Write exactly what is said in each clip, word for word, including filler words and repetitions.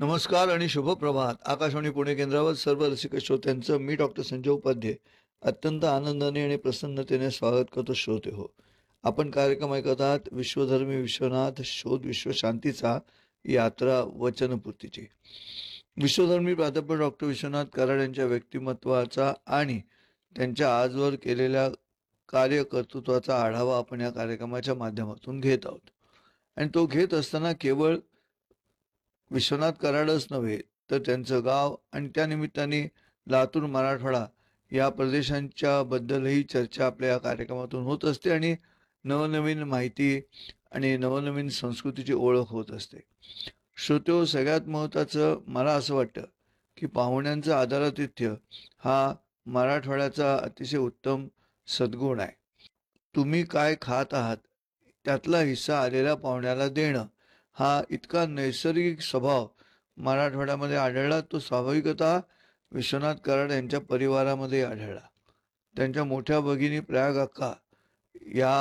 नमस्कार आणि शुभप्रभात. आकाशवाणी पुणे केंद्रावर सर्व रसिक श्रोत्यांचं मी डॉक्टर संजय उपाध्ये अत्यंत आनंदाने आणि प्रसन्नतेने स्वागत करतो. श्रोते हो, आपण कार्यक्रम ऐकत आहात विश्वधर्मी विश्वनाथ शोध विश्वशांतीचा यात्रा वचनपूर्तीची. विश्वधर्मी प्राध्यापक डॉक्टर विश्वनाथ कराड यांच्या व्यक्तिमत्वाचा आणि त्यांच्या आजवर केलेल्या कार्यकर्तृत्वाचा आढावा आपण या कार्यक्रमाच्या माध्यमातून घेत आहोत. आणि तो घेत असताना केवळ विश्वनाथ कराडच नव्हे तर त्यांचं गाव आणि त्यानिमित्ताने लातूर, मराठवाडा या प्रदेशांच्या बद्दलही चर्चा आपल्या या कार्यक्रमातून होत असते आणि नवनवीन माहिती आणि नवनवीन संस्कृतीची ओळख होत असते. श्रोत्यो, सगळ्यात महत्त्वाचं मला असं वाटतं की पाहुण्यांचं आदरातिथ्य हा मराठवाड्याचा अतिशय उत्तम सद्गुण आहे. तुम्ही काय खात आहात त्यातला हिस्सा आलेल्या पाहुण्याला देणं हा इतका नैसर्गिक स्वभाव मराठवाड्यामध्ये आढळला. तो स्वाभाविकतः विश्वनाथ कराड यांच्या परिवारामध्ये आढळला. त्यांच्या मोठ्या भगिनी प्रयाग अक्का या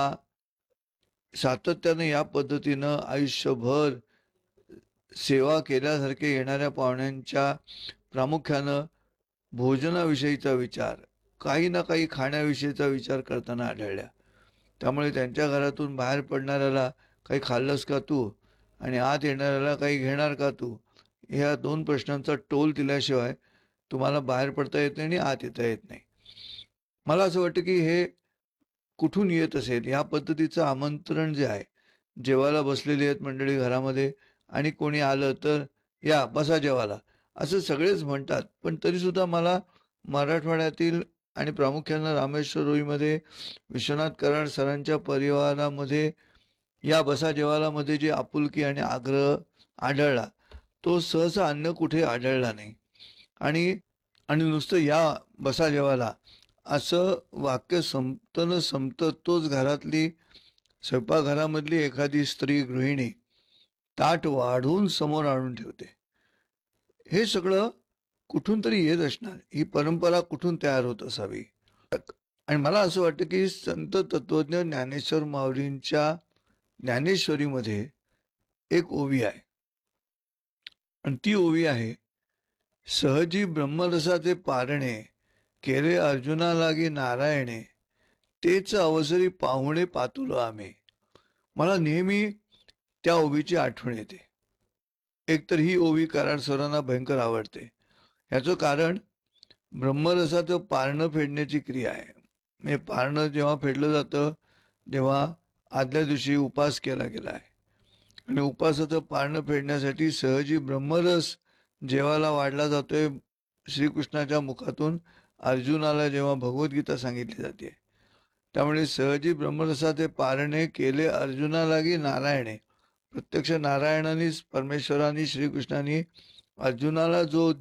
सातत्याने या पद्धतीनं आयुष्यभर सेवा केल्यासारखे येणाऱ्या पाहुण्यांच्या प्रामुख्यानं भोजनाविषयीचा विचार, काही ना काही खाण्याविषयीचा विचार करताना आढळल्या. त्यामुळे त्यांच्या घरातून बाहेर पडणाऱ्याला काही खाल्लंस का तू आणि आत येणाऱ्याला काही घेणार का तू, ह्या दोन प्रश्नांचा टोल दिल्याशिवाय तुम्हाला बाहेर पडता येत नाही आणि आत येता येत नाही. मला असं वाटतं की हे कुठून येत असेल. ह्या पद्धतीचं आमंत्रण जे आहे, जेवायला बसलेली आहेत मंडळी घरामध्ये आणि कोणी आलं तर या बसा जेवायला असं सगळेच म्हणतात. पण तरीसुद्धा मला मराठवाड्यातील आणि प्रामुख्यानं रामेश्वर रोईमध्ये विश्वनाथ कराड सरांच्या परिवारामध्ये या बसा जेवायलामध्ये जी आपुलकी आणि आग्रह आढळला तो सहसा अन्य कुठे आढळला नाही. आणि आणि नुसतं या बसा जेवायला असं वाक्य संपतं न संपतं तोच घरातली स्वयंपाकघरामधली एखादी स्त्री गृहिणी ताट वाढवून समोर आणून ठेवते. हे सगळं कुठून तरी येत असणार. ही परंपरा कुठून तयार होत असावी. आणि मला असं वाटतं की संत तत्वज्ञ ज्ञानेश्वर माऊलींच्या ज्ञानेश्वरीमध्ये एक ओवी आहे आणि ती ओवी आहे, सहजी ब्रह्मरसाचे पारणे केले अर्जुना लागी नारायणे तेच अवसरी पाहुणे पातुलो आम्ही. मला नेहमी त्या ओवीची आठवण येते. एकतर ही ओवी कराड सरांना भयंकर आवडते. ह्याचं कारण ब्रह्मरसाचं पारणं फेडण्याची क्रिया आहे. म्हणजे पारणं जेव्हा फेडलं जातं तेव्हा आदल्या दिवशी उपास केला गेला आहे आणि उपासाचं पारणं फेडण्यासाठी सहजी ब्रह्मरस जेवायला वाढला जातोय. श्रीकृष्णाच्या मुखातून अर्जुनाला जेव्हा भगवद्गीता सांगितली जाते, त्यामुळे सहजी ब्रह्मरसाचे पारणे केले अर्जुना लागी नारायणे. प्रत्यक्ष नारायणानेच, परमेश्वराने, श्रीकृष्णाने अर्जुनाला जो